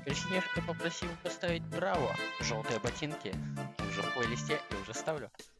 Снежка попросил поставить браво. Желтые ботинки. Уже в плейлисте и уже ставлю.